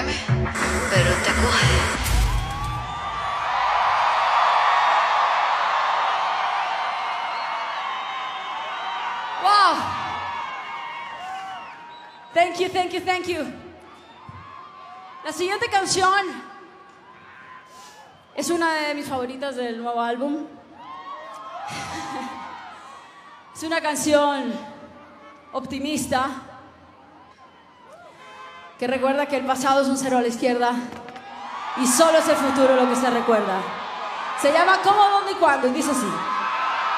mueve, pero te coge. Wow. Thank you, thank you, thank you. La siguiente canción es una de mis favoritas del nuevo álbum. Es una canción optimista que recuerda que el pasado es un cero a la izquierda y solo es el futuro lo que se recuerda. Se llama ¿Cómo, dónde y cuándo? Y dice así.